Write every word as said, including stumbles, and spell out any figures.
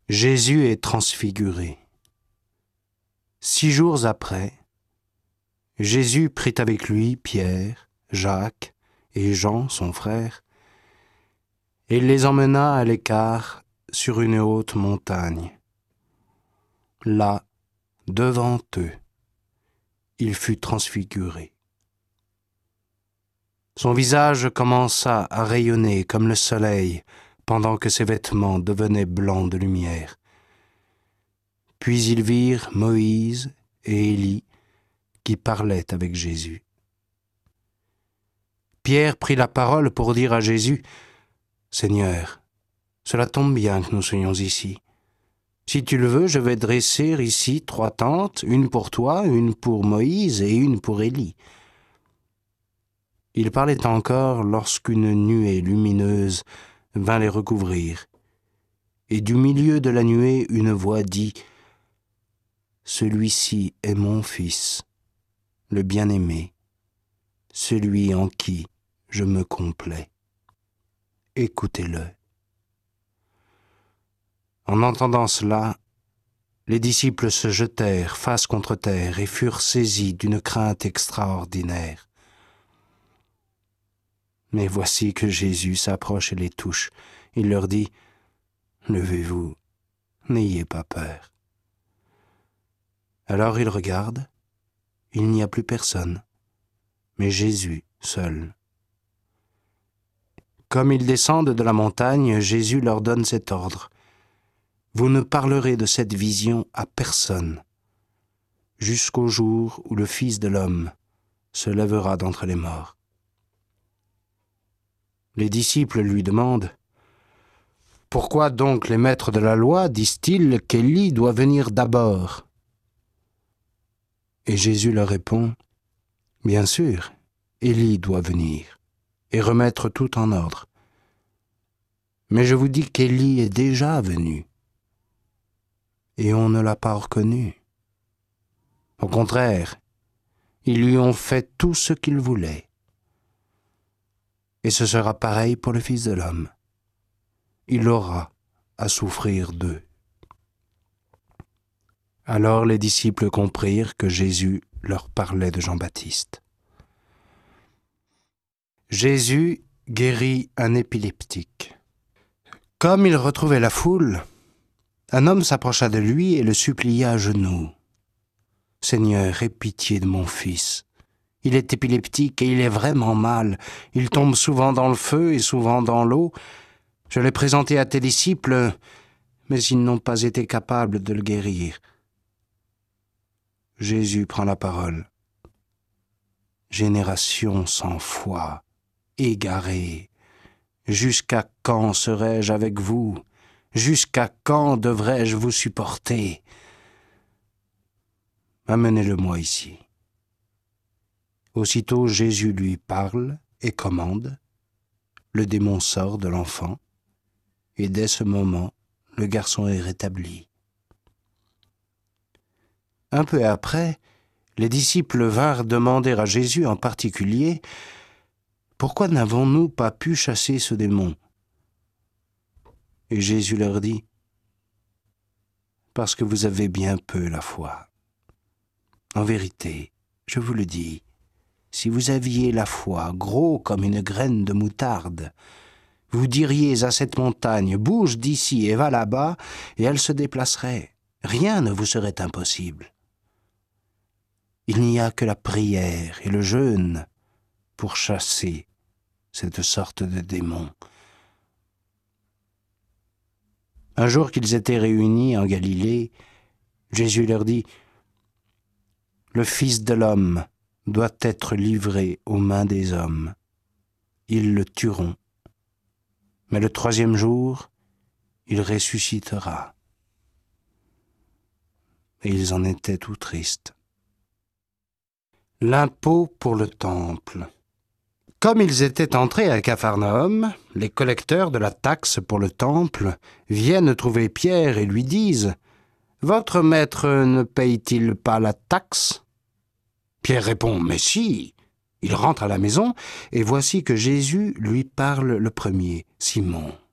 Jésus est transfiguré. Six jours après, Jésus prit avec lui Pierre, Jacques et Jean, son frère, et il les emmena à l'écart sur une haute montagne. Là, devant eux, il fut transfiguré. Son visage commença à rayonner comme le soleil pendant que ses vêtements devenaient blancs de lumière. Puis ils virent Moïse et Élie qui parlaient avec Jésus. Pierre prit la parole pour dire à Jésus : « Seigneur, cela tombe bien que nous soyons ici. Si tu le veux, je vais dresser ici trois tentes, une pour toi, une pour Moïse et une pour Élie. » Il parlait encore lorsqu'une nuée lumineuse vint les recouvrir. Et du milieu de la nuée, une voix dit : « Celui-ci est mon Fils, le bien-aimé, celui en qui je me complais. Écoutez-le. » En entendant cela, les disciples se jetèrent face contre terre et furent saisis d'une crainte extraordinaire. Mais voici que Jésus s'approche et les touche. Il leur dit : « Levez-vous, n'ayez pas peur. » Alors ils regardent, il n'y a plus personne, mais Jésus seul. Comme ils descendent de la montagne, Jésus leur donne cet ordre : « Vous ne parlerez de cette vision à personne, jusqu'au jour où le Fils de l'homme se lèvera d'entre les morts. » Les disciples lui demandent : « Pourquoi donc les maîtres de la loi disent-ils qu'Élie doit venir d'abord ?» Et Jésus leur répond : « Bien sûr, Élie doit venir et remettre tout en ordre. Mais je vous dis qu'Élie est déjà venu et on ne l'a pas reconnu. Au contraire, ils lui ont fait tout ce qu'il voulait. Et ce sera pareil pour le Fils de l'homme. Il aura à souffrir d'eux. » Alors les disciples comprirent que Jésus leur parlait de Jean-Baptiste. Jésus guérit un épileptique. Comme il retrouvait la foule, un homme s'approcha de lui et le supplia à genoux. « Seigneur, aie pitié de mon fils. Il est épileptique et il est vraiment mal. Il tombe souvent dans le feu et souvent dans l'eau. Je l'ai présenté à tes disciples, mais ils n'ont pas été capables de le guérir. » Jésus prend la parole. « Génération sans foi, égarée, jusqu'à quand serai-je avec vous ? Jusqu'à quand devrais-je vous supporter ? Amenez-le-moi ici. » Aussitôt Jésus lui parle et commande. Le démon sort de l'enfant, et dès ce moment, le garçon est rétabli. Un peu après, les disciples vinrent demander à Jésus en particulier : « Pourquoi n'avons-nous pas pu chasser ce démon ?» Et Jésus leur dit : « Parce que vous avez bien peu la foi. En vérité, je vous le dis, si vous aviez la foi gros comme une graine de moutarde, vous diriez à cette montagne : bouge d'ici et va là-bas, et elle se déplacerait. Rien ne vous serait impossible. Il n'y a que la prière et le jeûne pour chasser cette sorte de démon. » Un jour qu'ils étaient réunis en Galilée, Jésus leur dit : « Le Fils de l'homme doit être livré aux mains des hommes. Ils le tueront. Mais le troisième jour, il ressuscitera. » Et ils en étaient tout tristes. L'impôt pour le temple. Comme ils étaient entrés à Capharnaüm, les collecteurs de la taxe pour le temple viennent trouver Pierre et lui disent : « Votre maître ne paye-t-il pas la taxe ?» Pierre répond : « Mais si !» Il rentre à la maison, et voici que Jésus lui parle le premier, Simon.